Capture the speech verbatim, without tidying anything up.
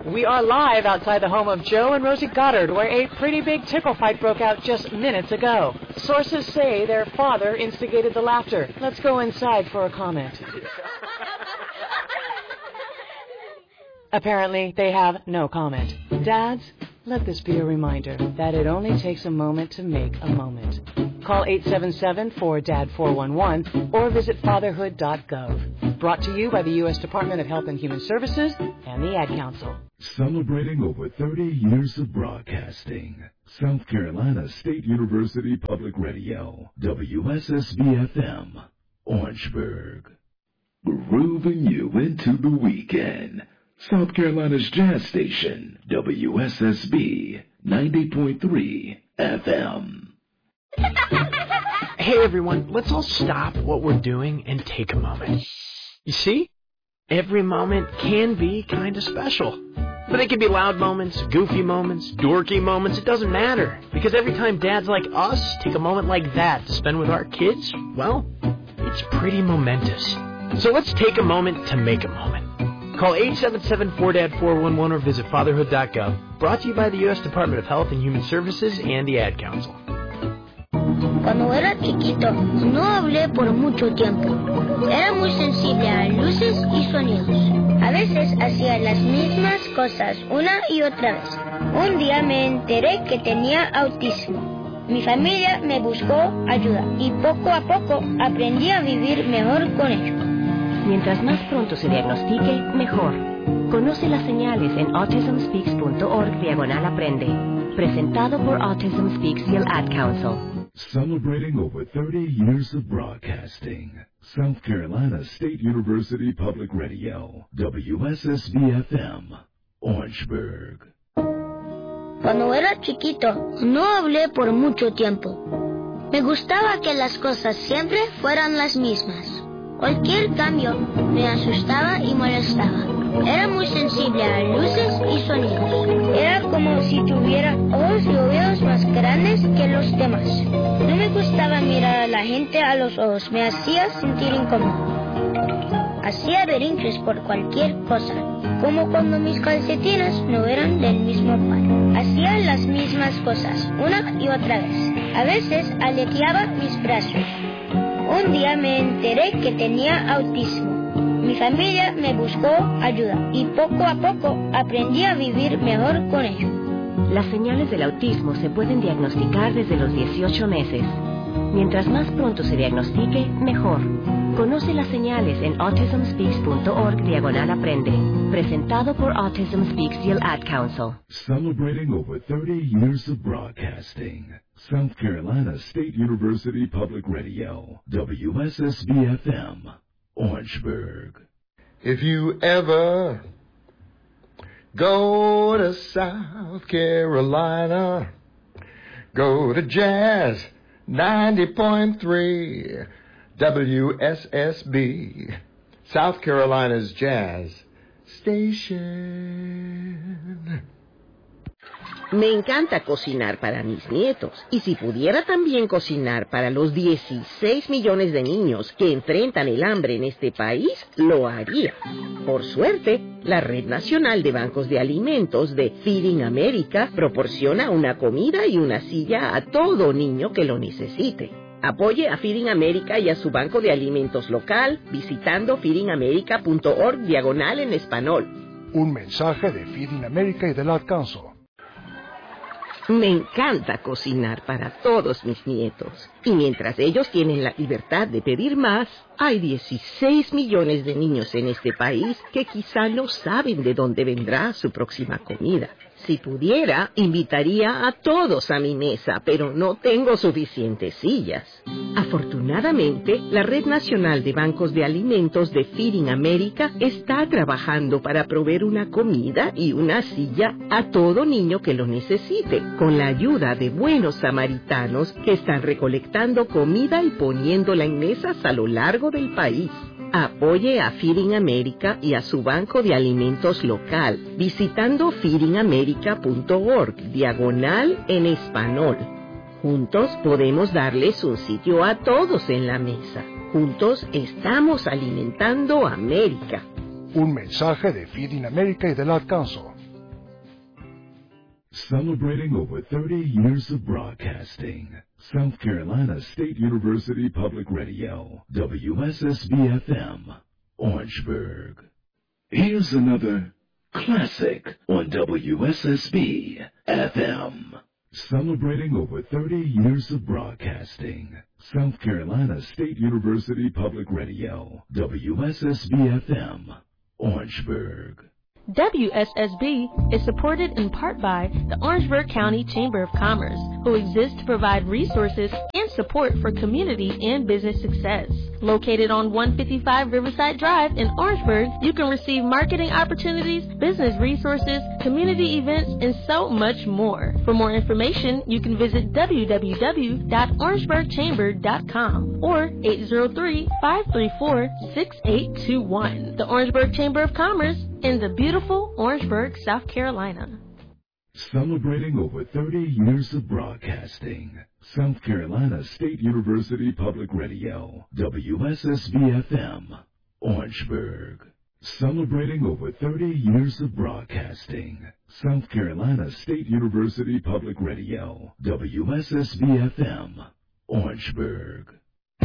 We are live outside the home of Joe and Rosie Goddard, where a pretty big tickle fight broke out just minutes ago. Sources say their father instigated the laughter. Let's go inside for a comment. Apparently, they have no comment. Dads, let this be a reminder that it only takes a moment to make a moment. Call eight seven seven, four D A D, four one one or visit fatherhood dot gov. Brought to you by the U S Department of Health and Human Services and the Ad Council. Celebrating over thirty years of broadcasting. South Carolina State University Public Radio, W S S B F M, Orangeburg. Grooving you into the weekend. South Carolina's jazz station, W S S B, ninety point three F M. Hey everyone, let's all stop what we're doing and take a moment. You see? Every moment can be kind of special. But it can be loud moments, goofy moments, dorky moments, it doesn't matter. Because every time dads like us take a moment like that to spend with our kids, well, it's pretty momentous. So let's take a moment to make a moment. Call eight seven seven, four D A D, four one one or visit fatherhood dot gov. Brought to you by the U S Department of Health and Human Services and the Ad Council. Cuando era chiquito, no hablé por mucho tiempo. Era muy sensible a luces y sonidos. A veces hacía las mismas cosas una y otra vez. Un día me enteré que tenía autismo. Mi familia me buscó ayuda y poco a poco aprendí a vivir mejor con ello. Mientras más pronto se diagnostique, mejor. Conoce las señales en autism speaks punto org diagonal aprende. Presentado por Autism Speaks y el Ad Council. Celebrating over thirty years of broadcasting. South Carolina State University Public Radio, W S S B F M, Orangeburg. Cuando era chiquito, no hablé por mucho tiempo. Me gustaba que las cosas siempre fueran las mismas. Cualquier cambio me asustaba y molestaba. Era muy sensible a luces y sonidos. Era como si tuviera ojos y oídos más grandes que los demás. No me gustaba mirar a la gente a los ojos. Me hacía sentir incómodo. Hacía berrinches por cualquier cosa, como cuando mis calcetines no eran del mismo par. Hacía las mismas cosas, una y otra vez. A veces aleteaba mis brazos. Un día me enteré que tenía autismo. Mi familia me buscó ayuda y poco a poco aprendí a vivir mejor con ello. Las señales del autismo se pueden diagnosticar desde los dieciocho meses. Mientras más pronto se diagnostique, mejor. Conoce las señales en autism speaks punto org diagonal aprende. Presentado por Autism Speaks y el Ad Council. Celebrating over thirty years of broadcasting. South Carolina State University Public Radio, W S S B F M, Orangeburg. If you ever go to South Carolina, go to Jazz ninety point three W S S B, South Carolina's Jazz Station. Me encanta cocinar para mis nietos, y si pudiera también cocinar para los dieciséis millones de niños que enfrentan el hambre en este país, lo haría. Por suerte, la Red Nacional de Bancos de Alimentos de Feeding America proporciona una comida y una silla a todo niño que lo necesite. Apoye a Feeding America y a su banco de alimentos local visitando feeding america punto org diagonal en español. Un mensaje de Feeding America y del Ad Council. Me encanta cocinar para todos mis nietos. Y mientras ellos tienen la libertad de pedir más, hay dieciséis millones de niños en este país que quizá no saben de dónde vendrá su próxima comida. Si pudiera, invitaría a todos a mi mesa, pero no tengo suficientes sillas. Afortunadamente, la Red Nacional de Bancos de Alimentos de Feeding America está trabajando para proveer una comida y una silla a todo niño que lo necesite, con la ayuda de buenos samaritanos que están recolectando comida y poniéndola en mesas a lo largo del país. Apoye a Feeding America y a su banco de alimentos local visitando feeding america punto org diagonal en español. Juntos podemos darles un sitio a todos en la mesa. Juntos estamos alimentando América. Un mensaje de Feeding America y del Ad Council. Celebrating over thirty years of broadcasting, South Carolina State University Public Radio, W S S B F M, Orangeburg. Here's another classic on W S S B F M. Celebrating over thirty years of broadcasting, South Carolina State University Public Radio, W S S B F M, Orangeburg. W S S B is supported in part by the Orangeburg County Chamber of Commerce, who exists to provide resources and support for community and business success. Located on one fifty-five Riverside Drive in Orangeburg, you can receive marketing opportunities, business resources, community events, and so much more. For more information, you can visit w w w dot orangeburg chamber dot com or eight zero three, five three four, six eight two one. The Orangeburg Chamber of Commerce in the beautiful Orangeburg, South Carolina. Celebrating over thirty years of broadcasting, South Carolina State University Public Radio, W S S B F M, Orangeburg. Celebrating over thirty years of broadcasting, South Carolina State University Public Radio, W S S B F M, Orangeburg.